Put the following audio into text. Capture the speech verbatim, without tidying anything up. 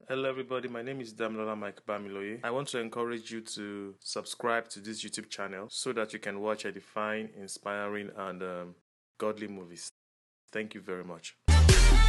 Hello everybody, my name is Damilola Mike Bamiloye. I want to encourage you to subscribe to this YouTube channel so that you can watch edifying, inspiring and um, godly movies. Thank you very much.